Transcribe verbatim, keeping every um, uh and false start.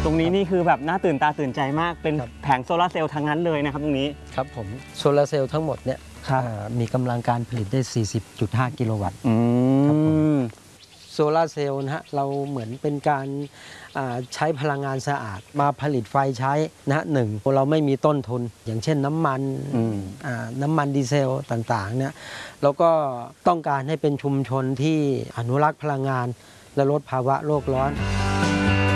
ตรงนี้นี่คือแบบน่าตื่นตาตื่นใจมากเป็นแผงโซลาร์เซลล์ทั้งนั้นเลยนะครับตรงนี้ครับผมโซลาร์เซลล์ทั้งหมดเนี่ยมีกำลังการผลิตได้ สี่สิบจุดห้า กิโลวัตต์ครับผมโซลาร์เซลล์นะฮะเราเหมือนเป็นการใช้พลังงานสะอาดมาผลิตไฟใช้นะฮะหนึ่งเราไม่มีต้นทุนอย่างเช่นน้ำมันน้ำมันดีเซลต่างๆเนี่ยแล้วก็ต้องการให้เป็นชุมชนที่อนุรักษ์พลังงานและลดภาวะโลกร้อน